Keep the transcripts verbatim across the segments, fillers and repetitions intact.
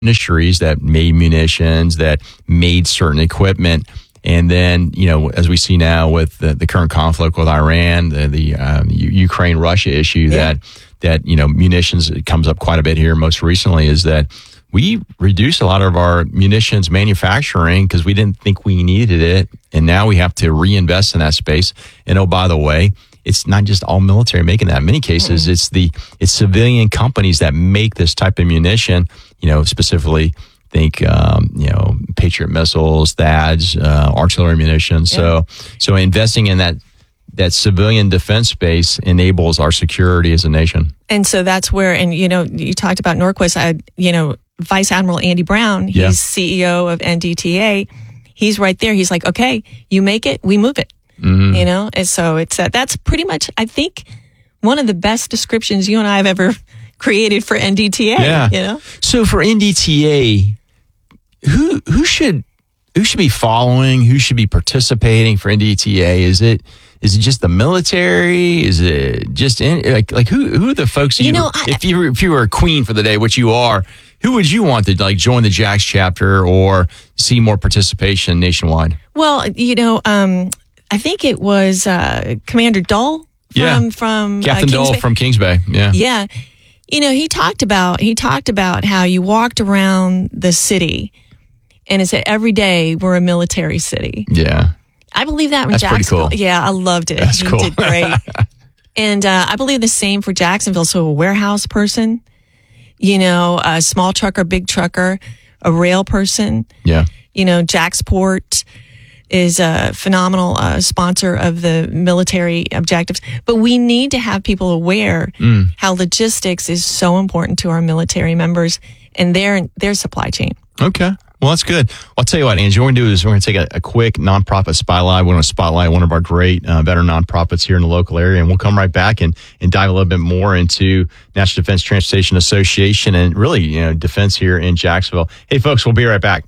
industries that made munitions, that made certain equipment. And then, you know, as we see now with the, the current conflict with Iran, the, the um, Ukraine-Russia issue, yeah. that, that, you know, munitions, it comes up quite a bit here most recently, is that we reduced a lot of our munitions manufacturing because we didn't think we needed it. And now we have to reinvest in that space. And oh, by the way, it's not just all military making that. In many cases, mm-hmm. it's the it's civilian companies that make this type of munition, you know, specifically think, um, you know, Patriot missiles, T H A D S, uh, artillery munitions. Yeah. So, so investing in that that civilian defense space enables our security as a nation. And so that's where, and you know, you talked about Norquist. I, you know, Vice Admiral Andy Brown, he's yeah. C E O of N D T A. He's right there. He's like, okay, you make it, we move it. Mm-hmm. You know, and so it's uh, that's pretty much, I think, one of the best descriptions you and I have ever created for N D T A. Yeah. You know, so for N D T A, who who should who should be following? Who should be participating for N D T A? Is it is it just the military? Is it just in, like like who who are the folks? You, you know, I, if you were, if you were a queen for the day, which you are, who would you want to like join the JAX chapter or see more participation nationwide? Well, you know, um, I think it was uh, Commander Dull from, yeah. from Captain uh, Dull Bay. from Kings Bay. Yeah. Yeah. You know, he talked about he talked about how you walked around the city and it said every day we're a military city. Yeah. I believe that in That's pretty Jacksonville. cool. Yeah, I loved it. That's he cool. did great. And uh, I believe the same for Jacksonville. So a warehouse person, you know, a small trucker, big trucker, a rail person. Yeah. You know, Jacksport is a phenomenal uh, sponsor of the military objectives. But we need to have people aware mm. how logistics is so important to our military members and their their supply chain. Okay. Well, that's good. I'll tell you what, Angie, what we're going to do is we're going to take a, a quick nonprofit spotlight. We're going to spotlight one of our great uh, veteran nonprofits here in the local area, and we'll come right back and, and dive a little bit more into National Defense Transportation Association and really, you know, defense here in Jacksonville. Hey, folks, we'll be right back.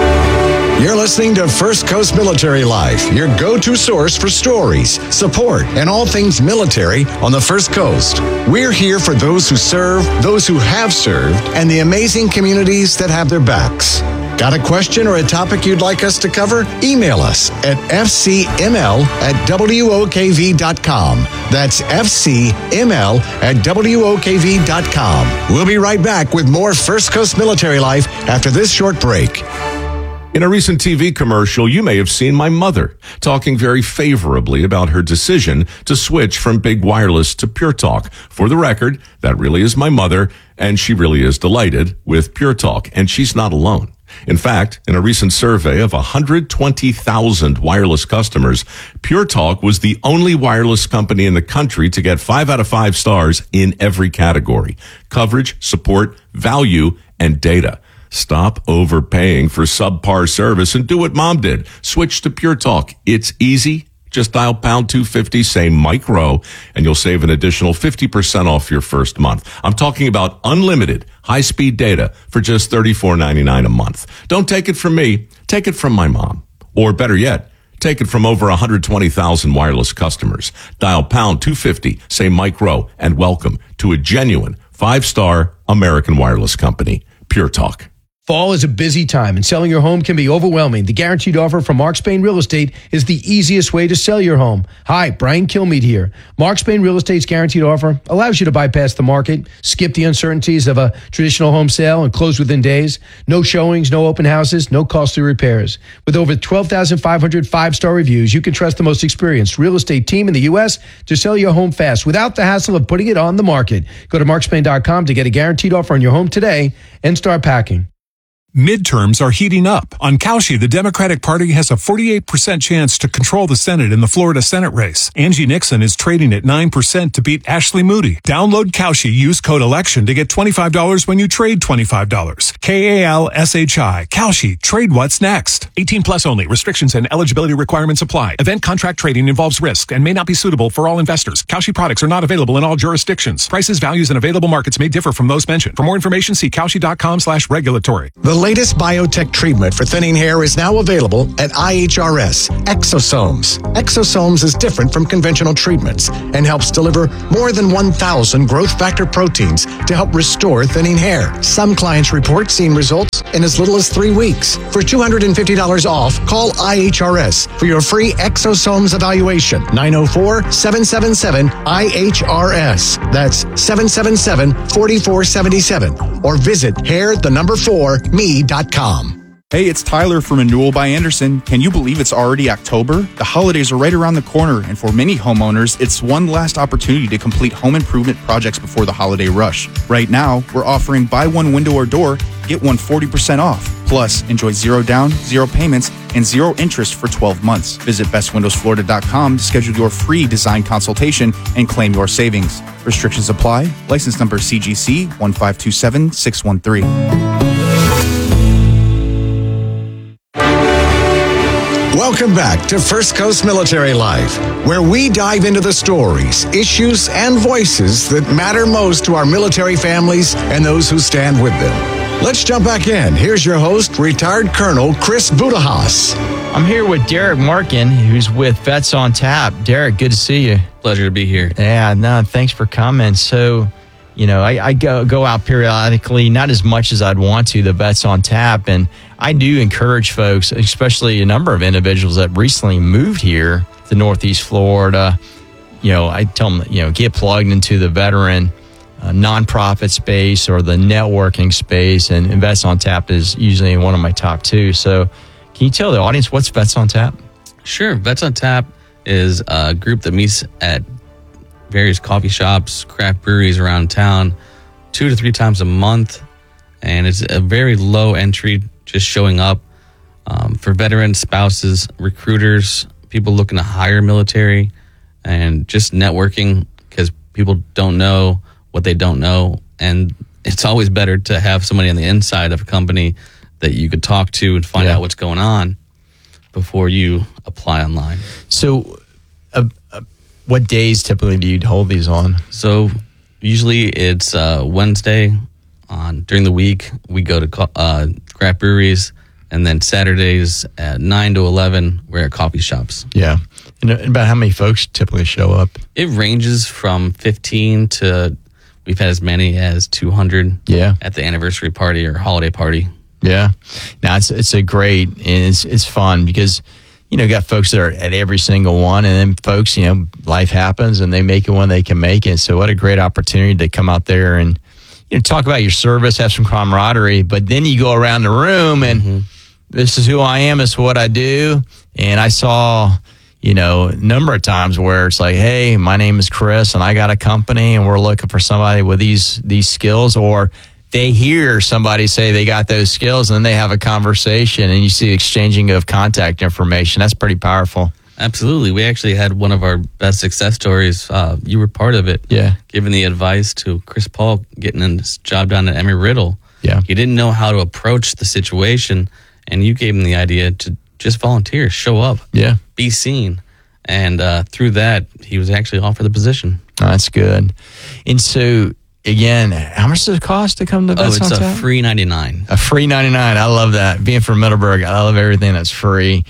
You're listening to First Coast Military Life, your go-to source for stories, support, and all things military on the First Coast. We're here for those who serve, those who have served, and the amazing communities that have their backs. Got a question or a topic you'd like us to cover? Email us at f c m l at w o k v dot com. That's f c m l at w o k v dot com. We'll be right back with more First Coast Military Life after this short break. In a recent T V commercial, you may have seen my mother talking very favorably about her decision to switch from Big Wireless to Pure Talk. For the record, that really is my mother, and she really is delighted with Pure Talk, and she's not alone. In fact, in a recent survey of one hundred twenty thousand wireless customers, Pure Talk was the only wireless company in the country to get five out of five stars in every category: coverage, support, value, and data. Stop overpaying for subpar service and do what Mom did. Switch to Pure Talk. It's easy. Just dial pound two fifty, say Mike Rowe, and you'll save an additional fifty percent off your first month. I'm talking about unlimited high-speed data for just thirty-four ninety-nine a month. Don't take it from me. Take it from my mom. Or better yet, take it from over one hundred twenty thousand wireless customers. Dial pound two fifty, say Mike Rowe, and welcome to a genuine five-star American wireless company, Pure Talk. Fall is a busy time and selling your home can be overwhelming. The Guaranteed Offer from Mark Spain Real Estate is the easiest way to sell your home. Hi, Brian Kilmeade here. Mark Spain Real Estate's Guaranteed Offer allows you to bypass the market, skip the uncertainties of a traditional home sale and close within days. No showings, no open houses, no costly repairs. With over twelve thousand five hundred five-star reviews, you can trust the most experienced real estate team in the U S to sell your home fast without the hassle of putting it on the market. Go to mark spain dot com to get a guaranteed offer on your home today and start packing. Midterms are heating up. On Cauchy, the Democratic Party has a forty-eight percent chance to control the Senate in the Florida Senate race. Angie Nixon is trading at nine percent to beat Ashley Moody. Download Cauchy. Use code ELECTION to get twenty-five dollars when you trade twenty-five dollars. K A L S H I. Cauchy. Trade what's next. eighteen plus only. Restrictions and eligibility requirements apply. Event contract trading involves risk and may not be suitable for all investors. Cauchy products are not available in all jurisdictions. Prices, values, and available markets may differ from those mentioned. For more information, see cauchy dot com slash regulatory. The latest biotech treatment for thinning hair is now available at I H R S, Exosomes. Exosomes is different from conventional treatments and helps deliver more than one thousand growth factor proteins to help restore thinning hair. Some clients report seeing results in as little as three weeks. For two hundred fifty dollars off, call I H R S for your free Exosomes evaluation. nine oh four, seven seven seven, I H R S. That's seven seven seven, four four seven seven. Or visit hair the number four me dot com. Hey, it's Tyler from Renewal by Anderson. Can you believe it's already October? The holidays are right around the corner, and for many homeowners, it's one last opportunity to complete home improvement projects before the holiday rush. Right now, we're offering buy one window or door, get one forty percent off. Plus, enjoy zero down, zero payments, and zero interest for twelve months. Visit best windows florida dot com to schedule your free design consultation and claim your savings. Restrictions apply. License number C G C one five two seven six one three. Welcome back to First Coast Military Life, where we dive into the stories, issues, and voices that matter most to our military families and those who stand with them. Let's jump back in. Here's your host, retired Colonel Chris Budahas. I'm here with Derek Markin, who's with Vets on Tap. Derek, good to see you. Pleasure to be here. Yeah, no, thanks for coming. So, you know, I, I go go out periodically, not as much as I'd want to, the Vets on Tap, and I do encourage folks, especially a number of individuals that recently moved here to Northeast Florida. You know, I tell them, you know, get plugged into the veteran uh, nonprofit space or the networking space, and, and Vets on Tap is usually one of my top two. So can you tell the audience what's Vets on Tap? Sure. Vets on Tap is a group that meets at various coffee shops, craft breweries around town two to three times a month. And it's a very low entry, just showing up um, for veterans, spouses, recruiters, people looking to hire military, and just networking because people don't know what they don't know. And it's always better to have somebody on the inside of a company that you could talk to and find yeah. out what's going on before you apply online. So uh, uh, what days typically do you hold these on? So usually it's uh, Wednesday. On during the week, we go to uh, craft breweries, and then Saturdays at nine to eleven, we're at coffee shops. Yeah. And about how many folks typically show up? It ranges from fifteen to, we've had as many as two hundred yeah. at the anniversary party or holiday party. Yeah. Now, it's, it's a great, and it's, it's fun because, you know, you got folks that are at every single one, and then folks, you know, life happens, and they make it when they can make it. So what a great opportunity to come out there and, you know, talk about your service, have some camaraderie, but then you go around the room and mm-hmm. this is who I am, this is what I do. And I saw, you know, a number of times where it's like, hey, my name is Chris and I got a company and we're looking for somebody with these these skills, or they hear somebody say they got those skills and then they have a conversation and you see exchanging of contact information. That's pretty powerful. Absolutely. We actually had one of our best success stories. Uh, you were part of it. Yeah. Giving the advice to Chris Paul getting his job done at Embry-Riddle. Yeah. He didn't know how to approach the situation, and you gave him the idea to just volunteer, show up, yeah, be seen. And uh, through that, he was actually offered the position. Oh, that's good. And so, again, how much does it cost to come to Vets Oh, it's on a Tap? free ninety-nine. A free ninety-nine. I love that. Being from Middleburg, I love everything that's free.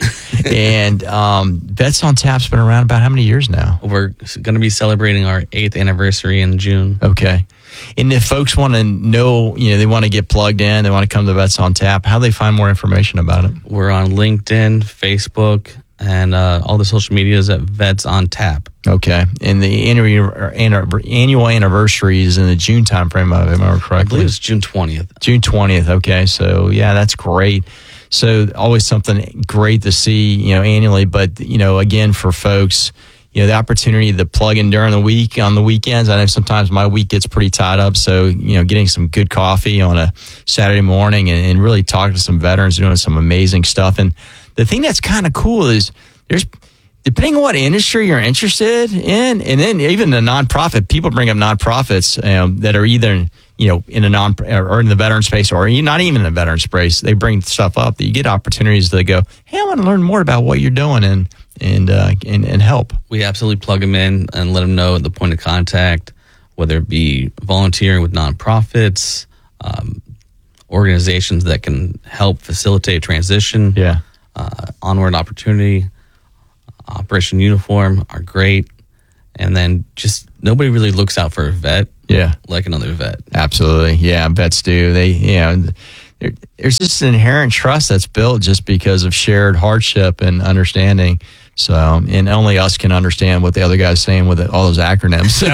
And um, Vets on Tap's been around about how many years now? We're going to be celebrating our eighth anniversary in June. Okay. And if folks want to know, you know, they want to get plugged in, they want to come to Vets on Tap, how do they find more information about it? We're on LinkedIn, Facebook, and uh, all the social medias at Vets on Tap. Okay. And the annual, annual anniversary is in the June timeframe, if I remember correctly. I believe it's June twentieth. June twentieth. Okay. So, yeah, that's great. So, always something great to see, you know, annually. But, you know, again, for folks, you know, the opportunity to plug in during the week, on the weekends. I know sometimes my week gets pretty tied up. So, you know, getting some good coffee on a Saturday morning and, and really talking to some veterans doing some amazing stuff. And the thing that's kind of cool is there's, depending on what industry you're interested in, and then even the nonprofit, people bring up nonprofits um, that are either, you know, in a non or in the veteran space, or not even in the veteran space. They bring stuff up that you get opportunities to go, hey, I want to learn more about what you're doing and and uh, and, and help. We absolutely plug them in and let them know the point of contact, whether it be volunteering with nonprofits, um, organizations that can help facilitate transition. Yeah. Uh, Onward Opportunity, Operation Uniform are great. And then just nobody really looks out for a vet. Yeah. Like another vet. Absolutely. Yeah. Vets do. They, you know, there, there's just an inherent trust that's built just because of shared hardship and understanding. So, and only us can understand what the other guy's saying with it, all those acronyms. So,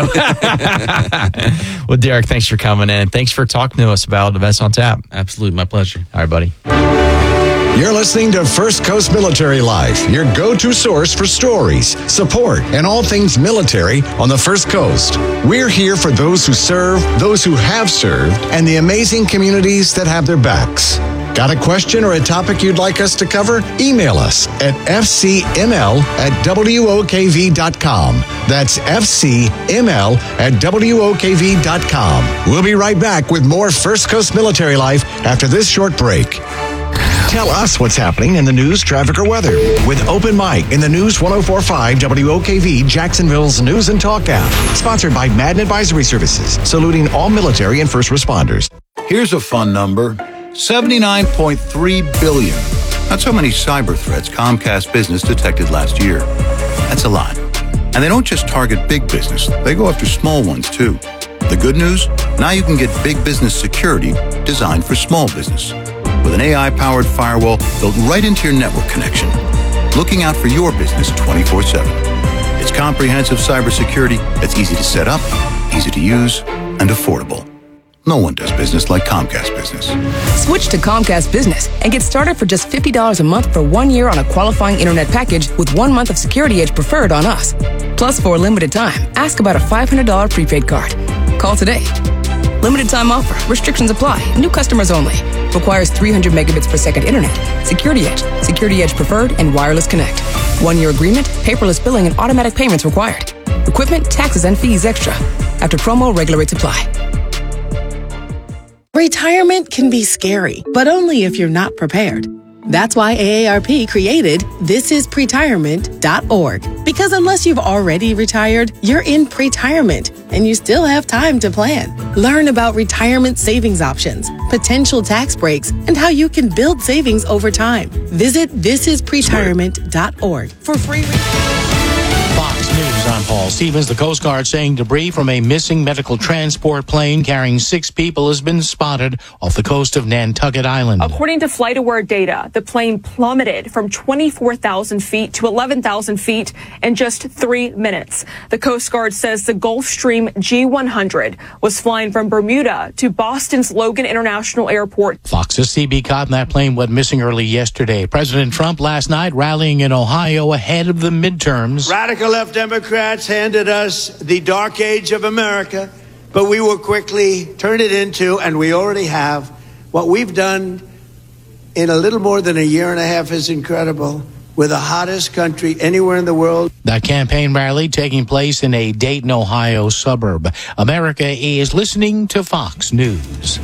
well, Derek, thanks for coming in. Thanks for talking to us about Vets on Tap. Absolutely. My pleasure. All right, buddy. You're listening to First Coast Military Life, your go-to source for stories, support, and all things military on the First Coast. We're here for those who serve, those who have served, and the amazing communities that have their backs. Got a question or a topic you'd like us to cover? Email us at f c m l at w o k v dot com. That's f c m l at w o k v dot com. We'll be right back with more First Coast Military Life after this short break. Tell us what's happening in the news, traffic, or weather with Open Mic in the News one oh four point five W O K V Jacksonville's News and Talk app. Sponsored by Madden Advisory Services, saluting all military and first responders. Here's a fun number, seventy-nine point three billion. That's how many cyber threats Comcast Business detected last year. That's a lot. And they don't just target big business, they go after small ones too. The good news? Now you can get big business security designed for small business. With an A I-powered firewall built right into your network connection, looking out for your business twenty-four seven. It's comprehensive cybersecurity that's easy to set up, easy to use, and affordable. No one does business like Comcast Business. Switch to Comcast Business and get started for just fifty dollars a month for one year on a qualifying internet package with one month of Security Edge Preferred on us. Plus, for a limited time, ask about a five hundred dollars prepaid card. Call today. Limited time offer. Restrictions apply. New customers only. Requires three hundred megabits per second internet. Security Edge, Security Edge Preferred, and Wireless Connect. One-year agreement, paperless billing, and automatic payments required. Equipment, taxes, and fees extra. After promo, regular rates apply. Retirement can be scary, but only if you're not prepared. That's why A A R P created this is pretirement dot org. Because unless you've already retired, you're in pretirement and you still have time to plan. Learn about retirement savings options, potential tax breaks, and how you can build savings over time. Visit this is pretirement dot org for free. Fox News, I'm Paul Stevens. The Coast Guard saying debris from a missing medical transport plane carrying six people has been spotted off the coast of Nantucket Island. According to FlightAware data, the plane plummeted from twenty-four thousand feet to eleven thousand feet in just three minutes. The Coast Guard says the Gulfstream G one hundred was flying from Bermuda to Boston's Logan International Airport. Fox's C B caught in that plane went missing early yesterday. President Trump last night rallying in Ohio ahead of the midterms. Radical left Democrats handed us the dark age of America, but we will quickly turn it into, and we already have, what we've done in a little more than a year and a half is incredible. We're the hottest country anywhere in the world. That campaign rally taking place in a Dayton, Ohio suburb. America is listening to Fox News.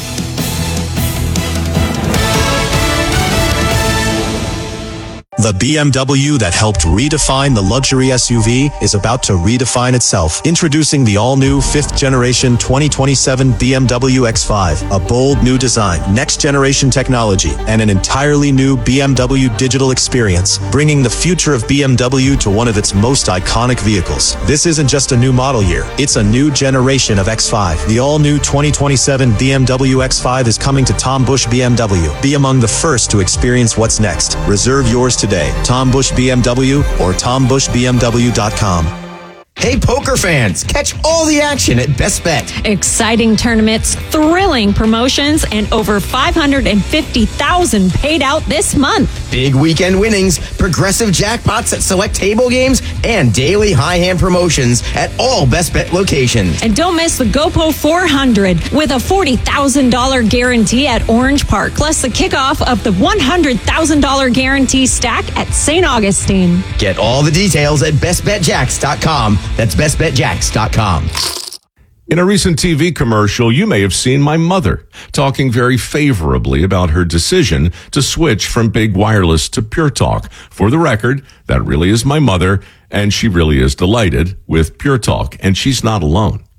The B M W that helped redefine the luxury S U V is about to redefine itself. Introducing the all-new fifth generation twenty twenty-seven B M W X five. A bold new design, next-generation technology, and an entirely new B M W digital experience, bringing the future of B M W to one of its most iconic vehicles. This isn't just a new model year, it's a new generation of X five. The all-new twenty twenty-seven B M W X five is coming to Tom Busch B M W. Be among the first to experience what's next. Reserve yours today. Tom Busch B M W or tom busch b m w dot com. Hey, poker fans, catch all the action at Best Bet. Exciting tournaments, thrilling promotions, and over five hundred fifty thousand dollars paid out this month. Big weekend winnings, progressive jackpots at select table games, and daily high hand promotions at all Best Bet locations. And don't miss the GoPro four hundred with a forty thousand dollars guarantee at Orange Park, plus the kickoff of the one hundred thousand dollars guarantee stack at Saint Augustine. Get all the details at best bet jacks dot com. That's best bet jacks dot com. In a recent T V commercial, you may have seen my mother talking very favorably about her decision to switch from big wireless to Pure Talk. For the record, that really is my mother, and she really is delighted with Pure Talk, and she's not alone.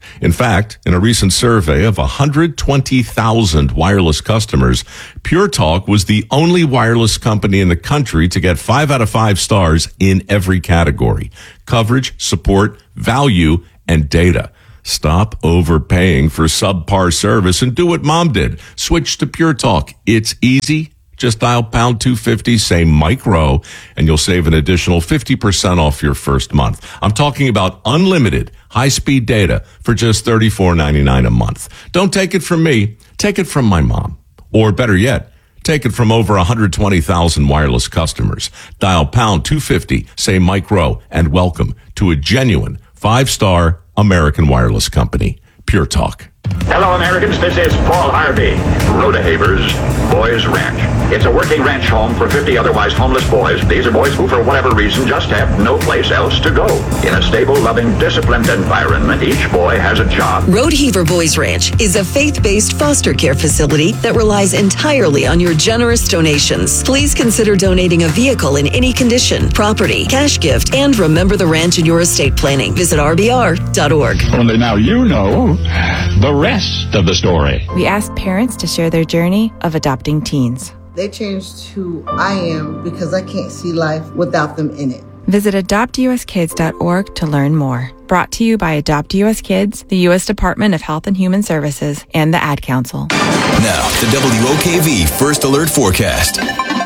In fact, in a recent survey of one hundred twenty thousand wireless customers, Pure Talk was the only wireless company in the country to get five out of five stars in every category: coverage, support, value, and data. Stop overpaying for subpar service and do what Mom did. Switch to Pure Talk. It's easy. Just dial pound two fifty, say Mike Rowe, and you'll save an additional fifty percent off your first month. I'm talking about unlimited high-speed data for just thirty-four ninety-nine a month. Don't take it from me. Take it from my mom. Or better yet, take it from over one hundred twenty thousand wireless customers. Dial pound two fifty, say Mike Rowe, and welcome to a genuine five-star American wireless company, Pure Talk. Hello, Americans. This is Paul Harvey, Rodehaver's Boys Ranch. It's a working ranch home for fifty otherwise homeless boys. These are boys who, for whatever reason, just have no place else to go. In a stable, loving, disciplined environment, each boy has a job. Rodehaver Boys Ranch is a faith-based foster care facility that relies entirely on your generous donations. Please consider donating a vehicle in any condition, property, cash gift, and remember the ranch in your estate planning. Visit R B R dot org. Only now you know the rest of the story. We asked parents to share their journey of adopting teens. They changed who I am because I can't see life without them in it. Visit adopt u s kids dot org to learn more. Brought to you by Adopt U S Kids, the U S Department of Health and Human Services, and the Ad Council. Now, the W O K V First Alert Forecast.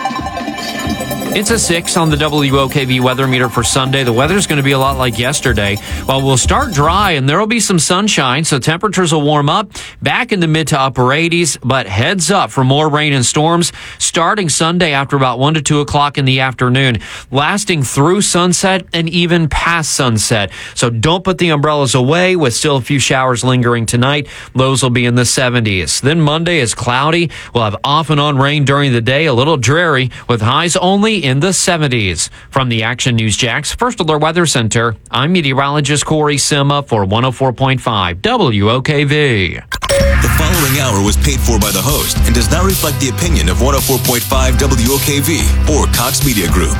It's a six on the W O K V weather meter for Sunday. The weather's going to be a lot like yesterday. Well, we'll start dry and there will be some sunshine, so temperatures will warm up back in the mid to upper eighties, but heads up for more rain and storms starting Sunday after about one to two o'clock in the afternoon, lasting through sunset and even past sunset. So don't put the umbrellas away with still a few showers lingering tonight. Lows will be in the seventies. Then Monday is cloudy. We'll have off and on rain during the day, a little dreary with highs only in the seventies. From the Action News Jax First Alert Weather Center, I'm meteorologist Corey Sima for one oh four point five W O K V. The following hour was paid for by the host and does not reflect the opinion of one oh four point five W O K V or Cox Media Group.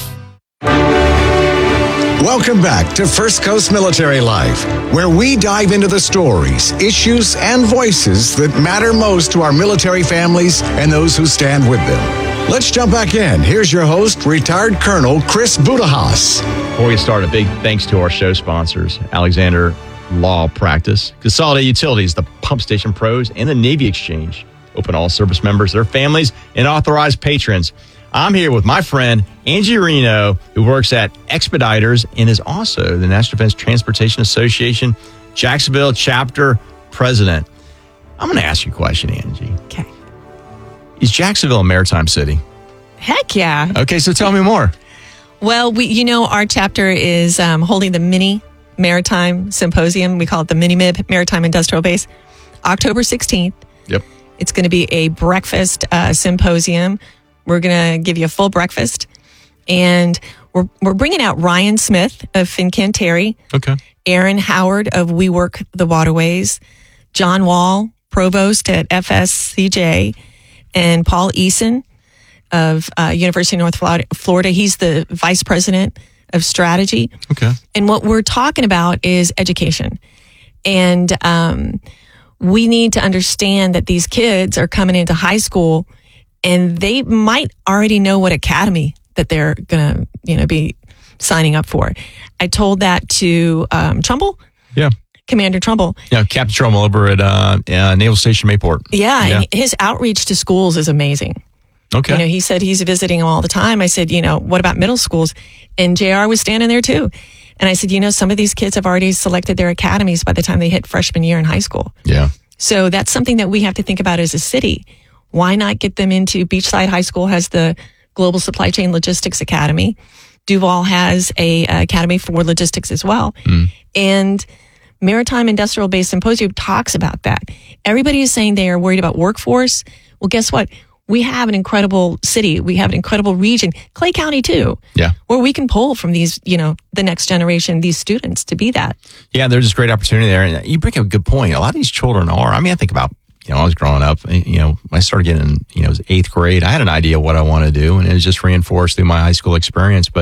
Welcome back to First Coast Military Life, where we dive into the stories, issues, and voices that matter most to our military families and those who stand with them. Let's jump back in. Here's your host, retired Colonel Chris Budahas. Before we start, a big thanks to our show sponsors, Alexander Law Practice, Consolidated Utilities, the Pump Station Pros, and the Navy Exchange. Open all service members, their families, and authorized patrons. I'm here with my friend, Angie Reno, who works at Expeditors and is also the National Defense Transportation Association Jacksonville Chapter President. I'm going to ask you a question, Angie. Okay. Is Jacksonville a maritime city? Heck yeah. Okay, so tell me more. Well, we, you know, our chapter is um, holding the mini maritime symposium. We call it the Mini M I B Maritime Industrial Base, October sixteenth. Yep. It's going to be a breakfast uh, symposium. We're going to give you a full breakfast. And we're we're bringing out Ryan Smith of Fincantieri. Okay. Aaron Howard of We Work the Waterways. John Wall, Provost at F S C J. And Paul Eason of uh, University of North Florida. He's the Vice President of Strategy. Okay. And what we're talking about is education. And um, we need to understand that these kids are coming into high school and they might already know what academy that they're going to, you know, be signing up for. I told that to um, Trumbull. Yeah. Commander Trumbull. Yeah, Captain Trumbull over at uh, uh, Naval Station Mayport. Yeah, yeah. And his outreach to schools is amazing. Okay. You know, he said he's visiting them all the time. I said, you know, what about middle schools? And J R was standing there too. And I said, you know, some of these kids have already selected their academies by the time they hit freshman year in high school. Yeah. So that's something that we have to think about as a city. Why not get them into Beachside High School has the Global Supply Chain Logistics Academy. Duval has a uh, academy for logistics as well. Mm. And Maritime Industrial Base Symposium talks about that. Everybody is saying they are worried about workforce. Well, guess what? We have an incredible city. We have an incredible region, Clay County too. Yeah. Where we can pull from these, you know, the next generation, these students to be that. Yeah, there's this great opportunity there. And you bring up a good point. A lot of these children are, I mean, I think about, you know, I was growing up, you know, when I started getting, you know, it was eighth grade, I had an idea what I want to do, and it was just reinforced through my high school experience. But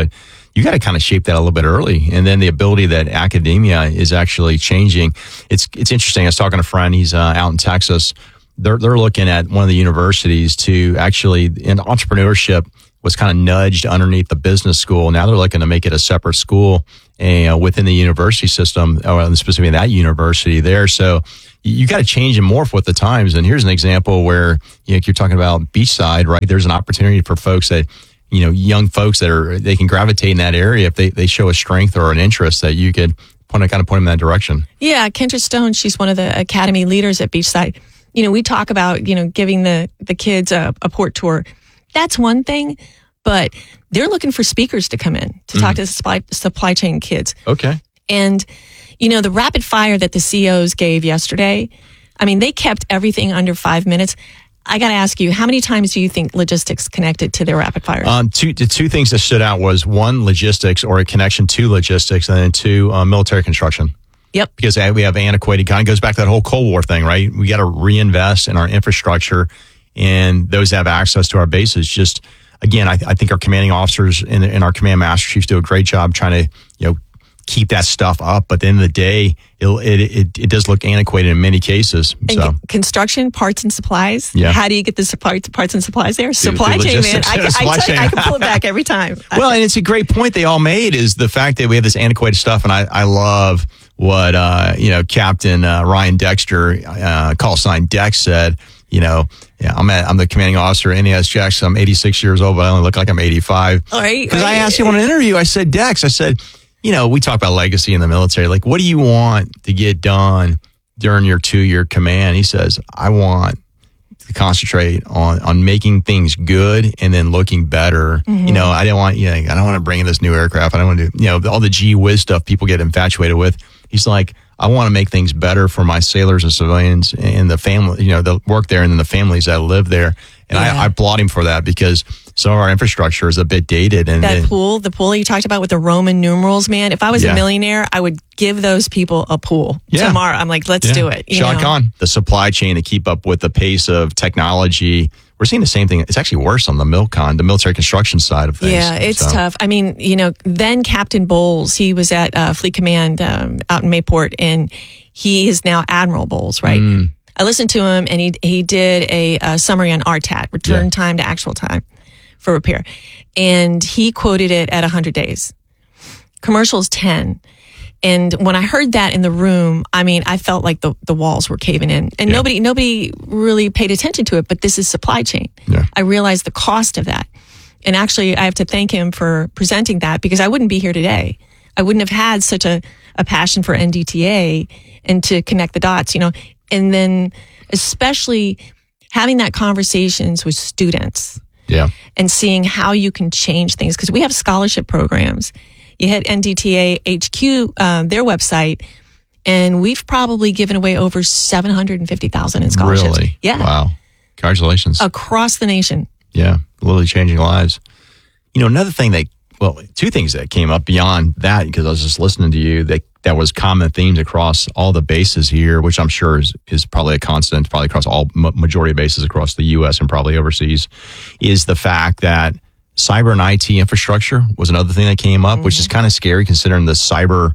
you got to kind of shape that a little bit early. And then the ability that academia is actually changing. It's it's interesting. I was talking to a friend. He's uh, out in Texas. They're they're looking at one of the universities to actually, in entrepreneurship was kind of nudged underneath the business school. Now they're looking to make it a separate school uh, within the university system, or specifically that university there. So you got to change and morph with the times. And here's an example where, you know, you're talking about beachside, right? There's an opportunity for folks that, you know, young folks that are, they can gravitate in that area if they, they show a strength or an interest that you could point, kind of point them in that direction. Yeah. Kendra Stone, she's one of the academy leaders at Beachside. You know, we talk about, you know, giving the, the kids a, a port tour. That's one thing, but they're looking for speakers to come in to talk mm. to the supply, supply chain kids. Okay. And, you know, the rapid fire that the C E Os gave yesterday, I mean, they kept everything under five minutes. I got to ask you, how many times do you think logistics connected to their rapid fires? Um, two, the two things that stood out was one, logistics or a connection to logistics, and then two, uh, military construction. Yep. Because we have antiquated, kind of goes back to that whole Cold War thing, right? We got to reinvest in our infrastructure, and those that have access to our bases. Just, again, I, I think our commanding officers and, and our command master chiefs do a great job trying to, you know, keep that stuff up. But at the end of the day, it'll, it, it it does look antiquated in many cases. And so construction, parts and supplies. Yeah. How do you get the parts, parts and supplies there? The- Supply the chain, man. logistics I, of I, supply tell you, chain. I can pull it back every time. Well, and it's a great point they all made is the fact that we have this antiquated stuff. And I, I love what, uh, you know, Captain uh, Ryan Dexter, uh, call sign Dex, said. You know, yeah, I'm at, I'm the commanding officer at N A S Jackson. I'm eighty-six years old, but I only look like I'm eighty-five. All right. Because right. I asked him on an interview, I said, Dex, I said, you know, we talk about legacy in the military. Like, what do you want to get done during your two-year command? He says, I want to concentrate on on making things good and then looking better. Mm-hmm. You know, I don't want, you know, I don't want to bring in this new aircraft. I don't want to do, you know, all the gee whiz stuff people get infatuated with. He's like, I want to make things better for my sailors and civilians and the family, you know, the work there and then the families that live there. And Yeah. I, I applaud him for that because some of our infrastructure is a bit dated. And That and- pool, the pool you talked about with the Roman numerals, man. If I was Yeah. a millionaire, I would give those people a pool Yeah. tomorrow. I'm like, let's Yeah. do it. you Sean know? Conn, the supply chain to keep up with the pace of technology. We're seeing the same thing. It's actually worse on the MilCon, the military construction side of things. Yeah, it's So, tough. I mean, you know, then Captain Bowles, he was at uh, Fleet Command um, out in Mayport, and he is now Admiral Bowles, right? Mm. I listened to him, and he he did a, uh summary on R T A T, return Yeah. time to actual time for repair, and he quoted it at one hundred days. Commercial's ten. And when I heard that in the room, I mean, I felt like the, the walls were caving in, and Yeah. nobody nobody really paid attention to it. But this is supply chain. Yeah. I realized the cost of that, and actually, I have to thank him for presenting that because I wouldn't be here today. I wouldn't have had such a, a passion for N D T A and to connect the dots, you know, and then especially having that conversations with students Yeah. and seeing how you can change things because we have scholarship programs. You hit N D T A H Q, um, their website, and we've probably given away over seven hundred fifty thousand in scholarships. Really? Yeah. Wow. Congratulations. Across the nation. Yeah. Literally changing lives. You know, another thing that, well, two things that came up beyond that, because I was just listening to you, that that was common themes across all the bases here, which I'm sure is, is probably a constant, probably across all ma- majority of bases across the U S and probably overseas, is the fact that cyber and I T infrastructure was another thing that came up, mm-hmm. which is kind of scary considering the cyber,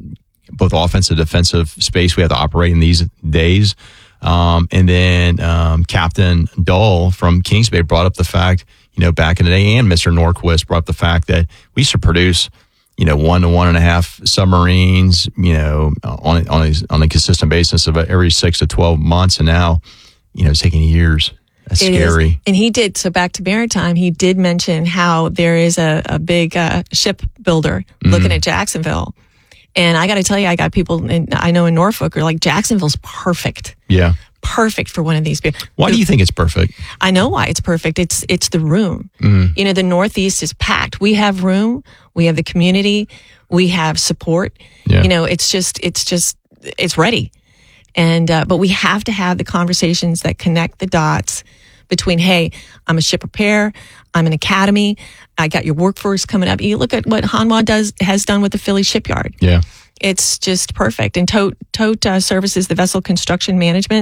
both offensive and defensive space we have to operate in these days. Um, and then um, Captain Dull from Kings Bay brought up the fact, you know, back in the day, and Mister Norquist brought up the fact that we used to produce, you know, one to one and a half submarines, you know, on on a, on a consistent basis of every six to twelve months, and now, you know, it's taking years. That's It scary. is. And he did, so back to maritime, he did mention how there is a, a big uh, ship builder looking Mhm. at Jacksonville. And I got to tell you, I got people in, I know in Norfolk are like, Jacksonville's perfect. Yeah. Perfect for one of these people. Why do you think it's perfect? I know why it's perfect. It's it's the room. Mhm. You know, the Northeast is packed. We have room. We have the community. We have support. Yeah. You know, it's just it's just it's ready. And uh, but we have to have the conversations that connect the dots between, hey, I'm a ship repair, I'm an academy, I got your workforce coming up. You look at what Hanwha does has done with the Philly shipyard. Yeah. It's just perfect. And Tote Tote uh, services the vessel construction management.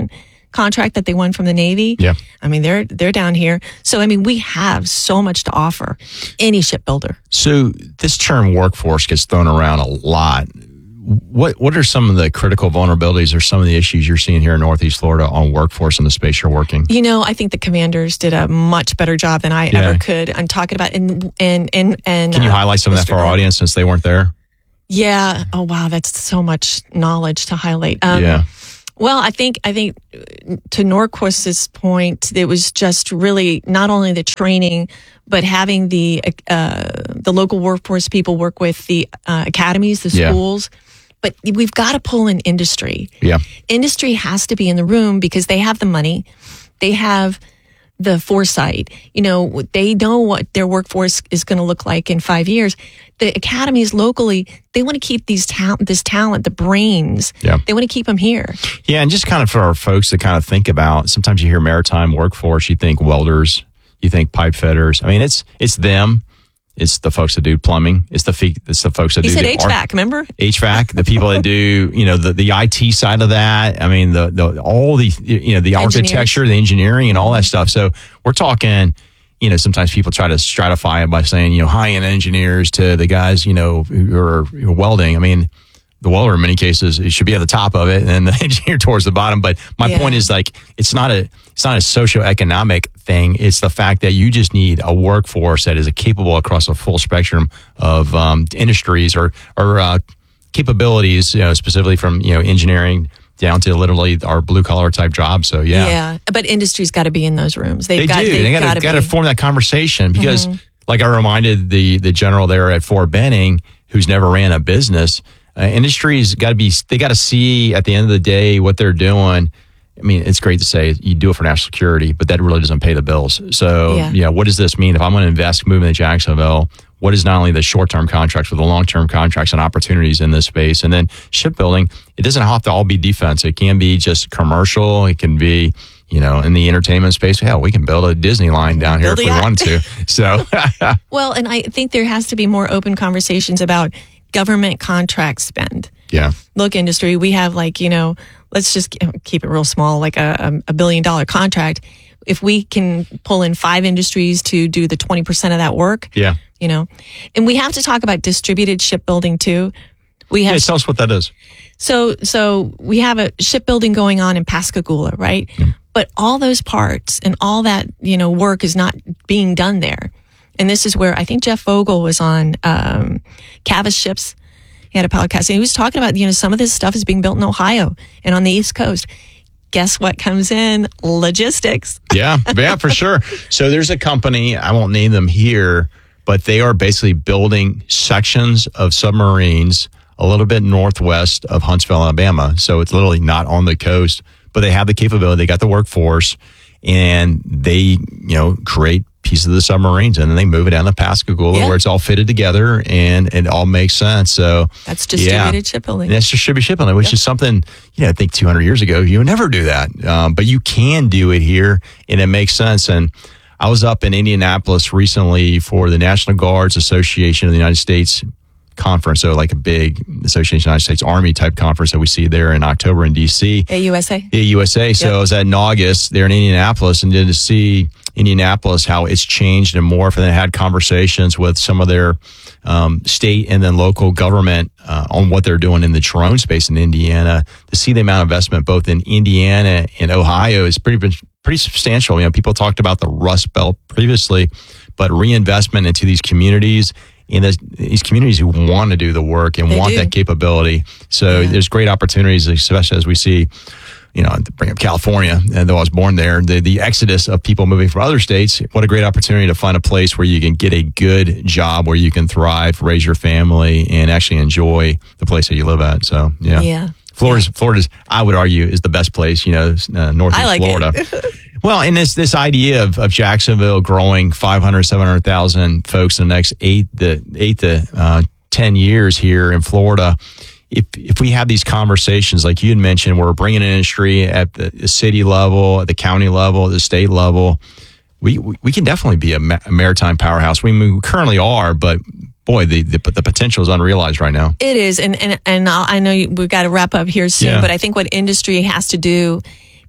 contract that they won from the Navy. Yeah. I mean, they're they're down here. So, I mean, we have so much to offer any shipbuilder. So this term workforce gets thrown around a lot. What what are some of the critical vulnerabilities or some of the issues you're seeing here in Northeast Florida on workforce in the space you're working? You know, I think the commanders did a much better job than I Yeah. ever could. I'm talking about and and and and. Can you uh, highlight some of that for our audience since they weren't there? Yeah. Oh wow, that's so much knowledge to highlight. Um, yeah. Well, I think I think to Norquist's point, it was just really not only the training, but having the uh, the local workforce people work with the uh, academies, the Yeah. schools. But we've got to pull in industry. Yeah. Industry has to be in the room because they have the money, they have the foresight. You know, they know what their workforce is going to look like in five years. The academies locally, they want to keep these ta- this talent, the brains. Yeah. They want to keep them here. Yeah, and just kind of for our folks to kind of think about, sometimes you hear maritime workforce, you think welders, you think pipe fitters. I mean, it's it's them. It's the folks that do plumbing. It's the fe- it's the folks that He do said the H V A C, remember? H V A C, the people that do, you know, the, the I T side of that. I mean, the, the all the, you know, the Engineers. architecture, the engineering and all that stuff. So we're talking, you know, sometimes people try to stratify it by saying, you know, high-end engineers to the guys, you know, who are, who are welding. I mean, the welder in many cases, it should be at the top of it and the engineer towards the bottom. But my Yeah. point is like, it's not a, it's not a socioeconomic thing. It's the fact that you just need a workforce that is capable across a full spectrum of um, industries or, or uh, capabilities, you know, specifically from, you know, engineering down to literally our blue collar type jobs. So yeah. Yeah. But industry's got to be in those rooms. They've They got, do. They've They got got to to got to be. form that conversation because, Mhm. like I reminded the the general there at Fort Benning, who's never ran a business, uh, industry's got to be. They got to see at the end of the day what they're doing. I mean, it's great to say you do it for national security, but that really doesn't pay the bills. So, Yeah. yeah, what does this mean if I'm going to invest, move into Jacksonville? What is not only the short-term contracts, but the long-term contracts and opportunities in this space? And then shipbuilding, it doesn't have to all be defense. It can be just commercial. It can be, you know, in the entertainment space. Hell, we can build a Disney line down here Build if a we yacht. want to. So, Well, and I think there has to be more open conversations about government contract spend. yeah. Look, industry, we have like, you know, let's just keep it real small, like a, a billion dollar contract. If we can pull in five industries to do the twenty percent of that work, Yeah. you know, and we have to talk about distributed shipbuilding too. We have Yeah, tell us what that is. So, so we have a shipbuilding going on in Pascagoula, right? But all those parts and all that, you know, work is not being done there. And this is where I think Jeff Vogel was on, um, Cavas Ships. He had a podcast and he was talking about, you know, some of this stuff is being built in Ohio and on the East Coast. Guess what comes in? Logistics. Yeah, yeah, for sure. So there's a company, I won't name them here, but they are basically building sections of submarines a little bit northwest of Huntsville, Alabama. So it's literally not on the coast, but they have the capability, they got the workforce, and they, you know, create pieces of the submarines and then they move it down to Pascagoula Yeah. where it's all fitted together and it all makes sense. So That's distributed yeah. shipbuilding. And that's distributed shipbuilding, which is something, you know, I think two hundred years ago, you would never do that. Um, but you can do it here and it makes sense. And I was up in Indianapolis recently for the National Guards Association of the United States conference. So like a big Association of the United States Army type conference that we see there in October in D C. A U S A. A U S A. So Yep. I was at Naugus there in Indianapolis and did to see Indianapolis, how it's changed and morphed. And then had conversations with some of their um, state and then local government uh, on what they're doing in the drone space in Indiana. To see the amount of investment both in Indiana and Ohio is pretty pretty substantial. You know, people talked about the Rust Belt previously, but reinvestment into these communities in this, these communities who want to do the work and They want do. that capability. So Yeah. there's great opportunities, especially as we see, you know, to bring up California, and though I was born there, the, the exodus of people moving from other states. What a great opportunity to find a place where you can get a good job, where you can thrive, raise your family, and actually enjoy the place that you live at. So, yeah. Yeah. Florida's, Florida's, I would argue, is the best place, you know, uh, Northeast I like Florida. it. Well, and this this idea of, of Jacksonville growing five hundred, seven hundred thousand folks in the next eight to eight to uh, ten years here in Florida, if if we have these conversations like you had mentioned, where we're bringing in industry at the, the city level, at the county level, at the state level, we we, we can definitely be a, ma- a maritime powerhouse. We, we currently are, but boy, the, the the potential is unrealized right now. It is, and and and I'll, I know you, we've got to wrap up here soon, Yeah. but I think what industry has to do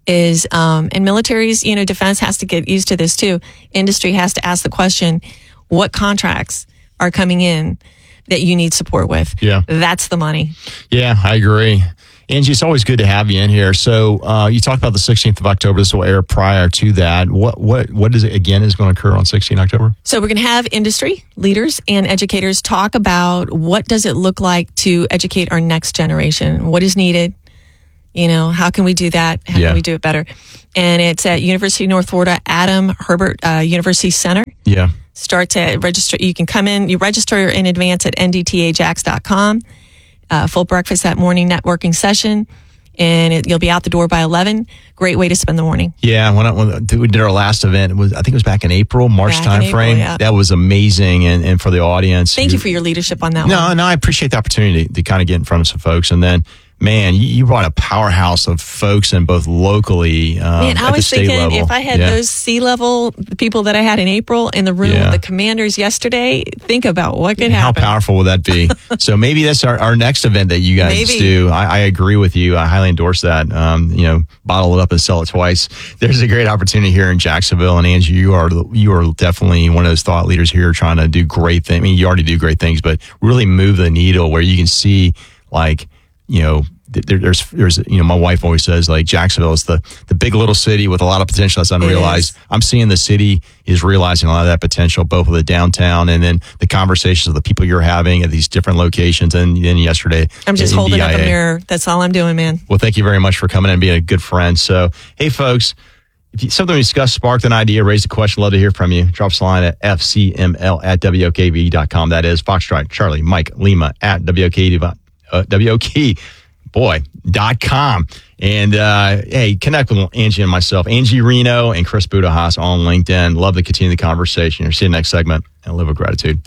is, um, and militaries, you know, defense has to get used to this too. Industry has to ask the question, what contracts are coming in that you need support with? Yeah. That's the money. Yeah, I agree. Angie, it's always good to have you in here. So uh, you talked about the sixteenth of October. This will air prior to that. What what what is it again is going to occur on sixteenth of October? So we're going to have industry leaders and educators talk about what does it look like to educate our next generation? What is needed? You know, how can we do that? How Yeah. can we do it better? And it's at University of North Florida, Adam Herbert uh, University Center. Yeah. Starts at register. You can come in, you register in advance at N D T A jax dot com. Uh, full breakfast that morning networking session, and it, you'll be out the door by eleven. Great way to spend the morning. Yeah, when, I, when we did our last event, it was I think it was back in April, March Back in time April, frame. yeah. That was amazing, and, and for the audience. Thank you for your leadership on that No, one. no, I appreciate the opportunity to, to kind of get in front of some folks, and then. Man, you, you brought a powerhouse of folks in both locally um, Man, I at the was state thinking level. if I had Yeah. those C-level people that I had in April in the room Yeah. with the commanders yesterday, think about what could How happen. powerful would that be? So maybe that's our, our next event that you guys Maybe. do. I, I agree with you. I highly endorse that. Um, you know, bottle it up and sell it twice. There's a great opportunity here in Jacksonville, and Angie, you are you are definitely one of those thought leaders here, trying to do great things. I mean, you already do great things, but really move the needle where you can see, like, you know. There, there's, there's, you know, my wife always says like Jacksonville is the, the big little city with a lot of potential that's unrealized. I'm seeing the city is realizing a lot of that potential, both with the downtown and then the conversations of the people you're having at these different locations. And then yesterday, I'm just in holding up a D I A. mirror. That's all I'm doing, man. Well, thank you very much for coming and being a good friend. So, hey, folks, if you, something we discussed sparked an idea, raised a question, love to hear from you. Drop us a line at F C M L at W O K V dot com. That is Foxtrot, Charlie, Mike, Lima at W O K V, uh, W O K, boy, dot com. And uh, hey, connect with Angie and myself, Angie Reno and Chris Budahaas on LinkedIn. Love to continue the conversation. You'll see you next segment and live with gratitude.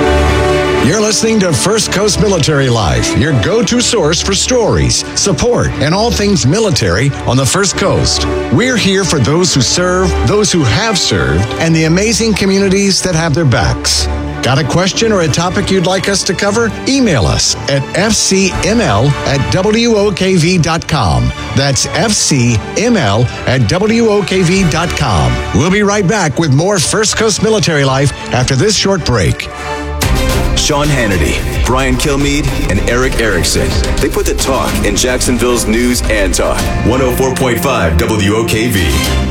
You're listening to First Coast Military Life, your go-to source for stories, support, and all things military on the First Coast. We're here for those who serve, those who have served, and the amazing communities that have their backs. Got a question or a topic you'd like us to cover? Email us at F C M L at W O K V dot com. That's F C M L at W O K V dot com. We'll be right back with more First Coast Military Life after this short break. Sean Hannity, Brian Kilmeade, and Eric Erickson. They put the talk in Jacksonville's news and talk. one oh four point five W O K V.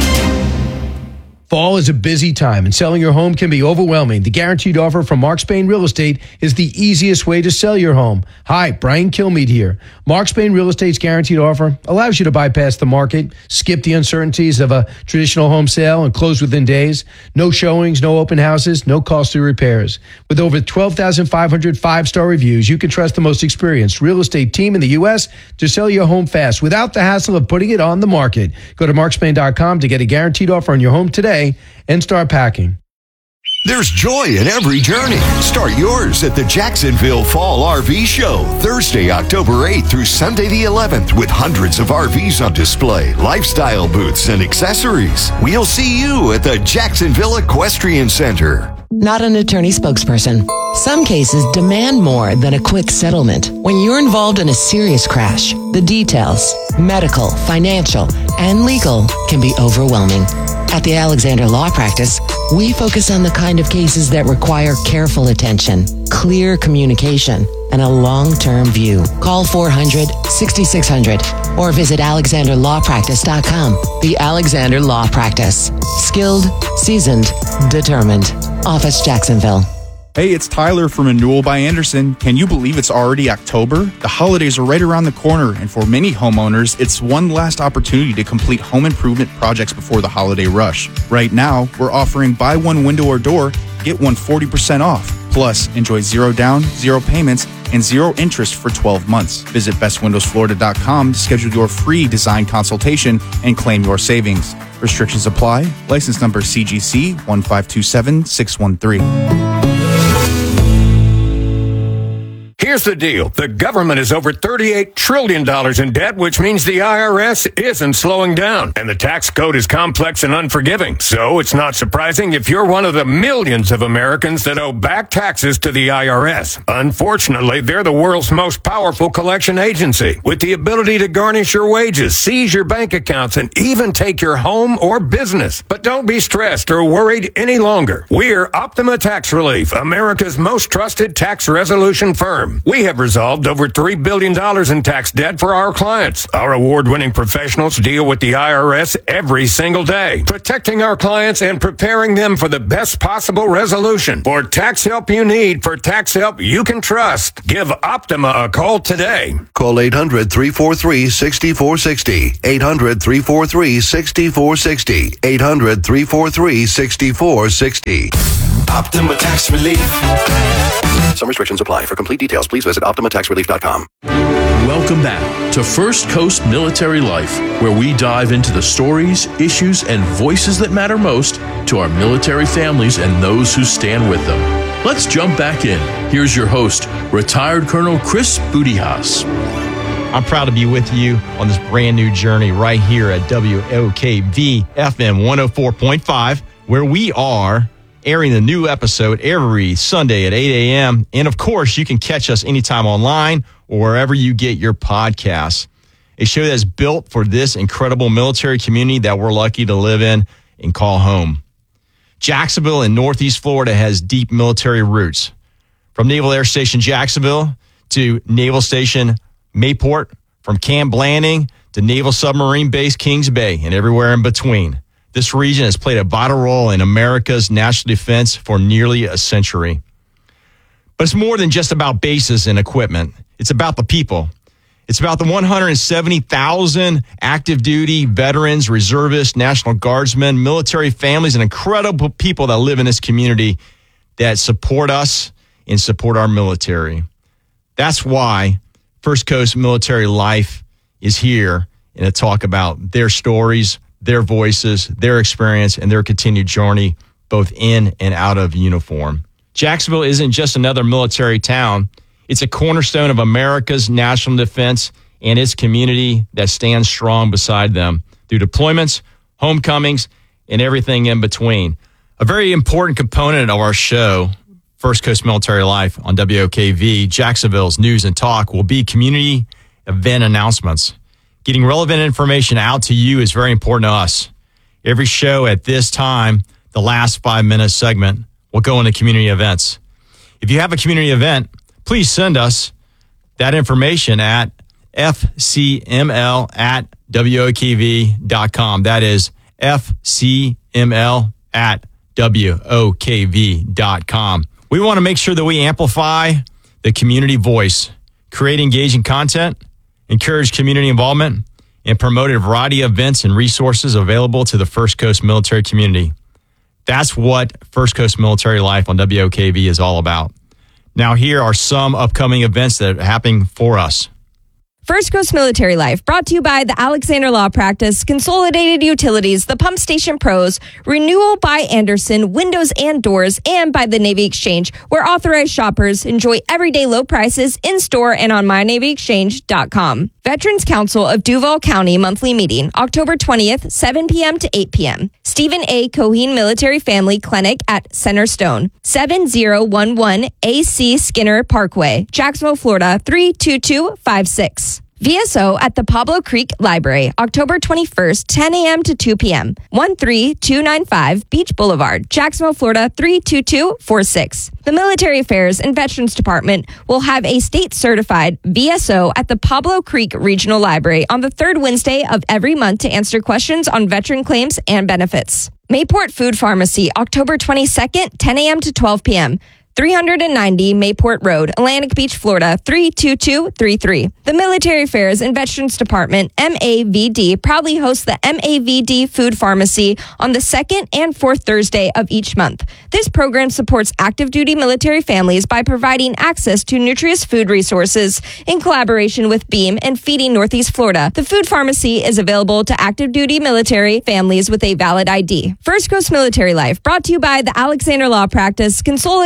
Fall is a busy time and selling your home can be overwhelming. The guaranteed offer from Mark Spain Real Estate is the easiest way to sell your home. Hi, Brian Kilmeade here. Mark Spain Real Estate's guaranteed offer allows you to bypass the market, skip the uncertainties of a traditional home sale and close within days. No showings, no open houses, no costly repairs. With over twelve thousand five hundred five-star reviews, you can trust the most experienced real estate team in the U S to sell your home fast without the hassle of putting it on the market. Go to mark spain dot com to get a guaranteed offer on your home today and start packing. There's joy in every journey. Start yours at the Jacksonville Fall R V Show, Thursday, October eighth through Sunday the eleventh, with hundreds of R Vs on display, lifestyle booths, and accessories. We'll see you at the Jacksonville Equestrian Center. Not an attorney spokesperson. Some cases demand more than a quick settlement. When you're involved in a serious crash, the details, medical, financial, and legal, can be overwhelming. At the Alexander Law Practice, we focus on the kind of cases that require careful attention, clear communication, and a long-term view. Call four hundred, sixty-six hundred or visit alexander law practice dot com. The Alexander Law Practice. Skilled, seasoned, determined. Office Jacksonville. Hey, it's Tyler from Renewal by Anderson. Can you believe it's already October? The holidays are right around the corner, and for many homeowners, it's one last opportunity to complete home improvement projects before the holiday rush. Right now, we're offering buy one window or door, get one forty percent off. Plus, enjoy zero down, zero payments, and zero interest for twelve months. Visit best windows florida dot com to schedule your free design consultation and claim your savings. Restrictions apply. License number C G C one five two seven six one three. Here's the deal. The government is over thirty-eight trillion dollars in debt, which means the I R S isn't slowing down. And the tax code is complex and unforgiving. So it's not surprising if you're one of the millions of Americans that owe back taxes to the I R S. Unfortunately, they're the world's most powerful collection agency, with the ability to garnish your wages, seize your bank accounts, and even take your home or business. But don't be stressed or worried any longer. We're Optima Tax Relief, America's most trusted tax resolution firm. We have resolved over three billion dollars in tax debt for our clients. Our award-winning professionals deal with the I R S every single day, protecting our clients and preparing them for the best possible resolution. For tax help you need, for tax help you can trust, give Optima a call today. Call eight hundred, three four three, six four six zero. eight hundred, three four three, six four six zero. eight hundred, three four three, six four six zero. Optima Tax Relief. Some restrictions apply. For complete details, please visit optima tax relief dot com. Welcome back to First Coast Military Life, where we dive into the stories, issues, and voices that matter most to our military families and those who stand with them. Let's jump back in. Here's your host, retired Colonel Chris Bootyhouse. I'm proud to be with you on this brand new journey right here at W O K V F M one oh four point five, where we are airing the new episode every Sunday at eight a.m. And of course, you can catch us anytime online or wherever you get your podcasts. A show that's built for this incredible military community that we're lucky to live in and call home. Jacksonville in Northeast Florida has deep military roots. From Naval Air Station Jacksonville to Naval Station Mayport, from Camp Blanding to Naval Submarine Base Kings Bay, and everywhere in between. This region has played a vital role in America's national defense for nearly a century. But it's more than just about bases and equipment. It's about the people. It's about the one hundred seventy thousand active duty veterans, reservists, National Guardsmen, military families, and incredible people that live in this community that support us and support our military. That's why First Coast Military Life is here and to talk about their stories, their voices, their experience, and their continued journey, both in and out of uniform. Jacksonville isn't just another military town. It's a cornerstone of America's national defense and its community that stands strong beside them through deployments, homecomings, and everything in between. A very important component of our show, First Coast Military Life on W O K V, Jacksonville's News and Talk, will be community event announcements. Getting relevant information out to you is very important to us. Every show at this time, the last five-minute segment, will go into community events. If you have a community event, please send us that information at f c m l at w o k v dot com. That is f c m l at w o k v dot com. We want to make sure that we amplify the community voice, create engaging content, encourage community involvement, and promote a variety of events and resources available to the First Coast military community. That's what First Coast Military Life on W O K V is all about. Now, here are some upcoming events that are happening for us. First Coast Military Life, brought to you by the Alexander Law Practice, Consolidated Utilities, the Pump Station Pros, Renewal by Anderson, Windows and Doors, and by the Navy Exchange, where authorized shoppers enjoy everyday low prices in-store and on my navy exchange dot com. Veterans Council of Duval County monthly meeting, October twentieth, seven p.m. to eight p.m. Stephen A. Coheen Military Family Clinic at Centerstone, seven oh one one A C Skinner Parkway, Jacksonville, Florida, three two two five six. V S O at the Pablo Creek Library, October twenty-first, ten a.m. to two p.m. one three two nine five Beach Boulevard, Jacksonville, Florida, three two two four six. The Military Affairs and Veterans Department will have a state-certified V S O at the Pablo Creek Regional Library on the third Wednesday of every month to answer questions on veteran claims and benefits. Mayport Food Pharmacy, October twenty-second, ten a.m. to twelve p.m. three ninety Mayport Road, Atlantic Beach, Florida, three two two three three. The Military Affairs and Veterans Department, M A V D, proudly hosts the M A V D Food Pharmacy on the second and fourth Thursday of each month. This program supports active duty military families by providing access to nutritious food resources in collaboration with Beam and Feeding Northeast Florida. The food pharmacy is available to active duty military families with a valid I D. First Coast Military Life, brought to you by the Alexander Law Practice, Consolidated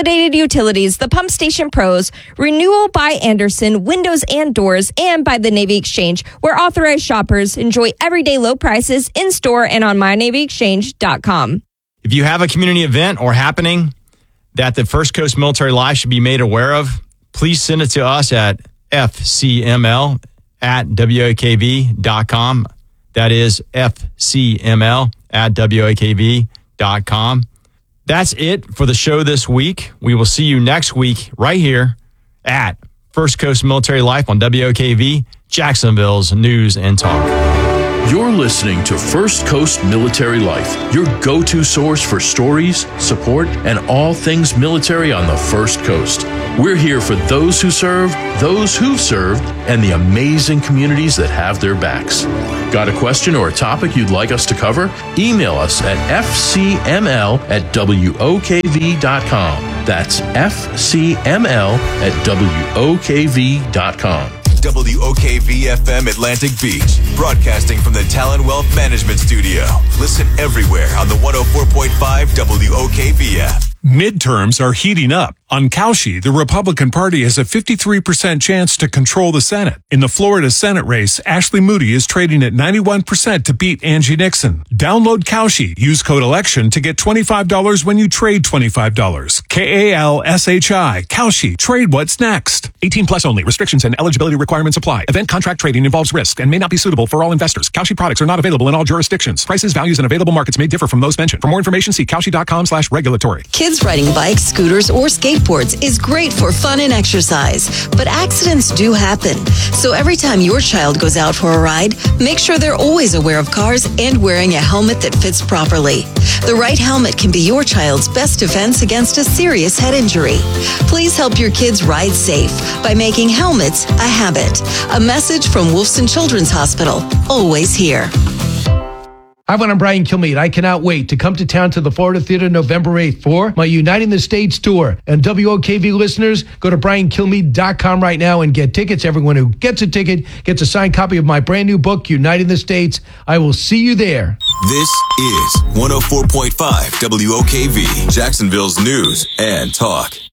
Utilities, the Pump Station Pros, Renewal by Anderson, Windows and Doors, and by the Navy Exchange, where authorized shoppers enjoy everyday low prices in-store and on my navy exchange dot com. If you have a community event or happening that the First Coast Military Life should be made aware of, please send it to us at F C M L at W O K V dot com. That is F C M L at W O K V dot com. That's it for the show this week. We will see you next week right here at First Coast Military Life on W O K V, Jacksonville's News and Talk. You're listening to First Coast Military Life, your go-to source for stories, support, and all things military on the First Coast. We're here for those who serve, those who've served, and the amazing communities that have their backs. Got a question or a topic you'd like us to cover? Email us at f c m l at w o k v dot com. That's f c m l at w o k v dot com. W O K V F M Atlantic Beach, broadcasting from the Talon Wealth Management Studio. Listen everywhere on the one oh four point five W O K V F. Midterms are heating up. On Cauchy, the Republican Party has a fifty-three percent chance to control the Senate. In the Florida Senate race, Ashley Moody is trading at ninety-one percent to beat Angie Nixon. Download Cauchy. Use code ELECTION to get twenty-five dollars when you trade twenty-five dollars. K A L S H I. Cauchy. Trade what's next. eighteen plus only. Restrictions and eligibility requirements apply. Event contract trading involves risk and may not be suitable for all investors. Cauchy products are not available in all jurisdictions. Prices, values, and available markets may differ from those mentioned. For more information, see cauchy.com slash regulatory. Kids riding bikes, scooters, or skateboards is great for fun and exercise, but accidents do happen. So every time your child goes out for a ride, make sure they're always aware of cars and wearing a helmet that fits properly. The right helmet can be your child's best defense against a serious head injury. Please help your kids ride safe by making helmets a habit. A message from Wolfson Children's Hospital, always here. Hi, everyone, I'm Brian Kilmeade. I cannot wait to come to town to the Florida Theater November eighth for my Uniting the States tour. And W O K V listeners, go to brian kilmeade dot com right now and get tickets. Everyone who gets a ticket gets a signed copy of my brand new book, Uniting the States. I will see you there. This is one oh four point five W O K V, Jacksonville's News and Talk.